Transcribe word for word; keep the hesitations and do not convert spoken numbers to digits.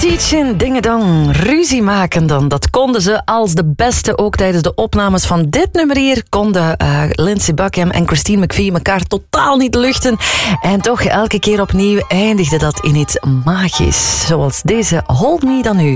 Tietjen, dingedong, ruzie maken dan. Dat konden ze als de beste. Ook tijdens de opnames van dit nummer hier konden uh, Lindsey Buckingham en Christine McVie elkaar totaal niet luchten. En toch elke keer opnieuw eindigde dat in iets magisch. Zoals deze Hold Me dan nu.